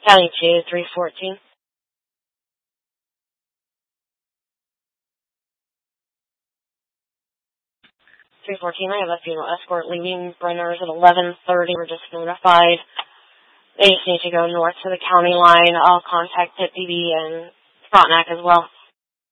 County 2, 314. 314, I have a funeral escort leaving Brenner's at 11:30. We're just notified. They just need to go north to the county line. I'll contact Pit BB and Frontenac as well.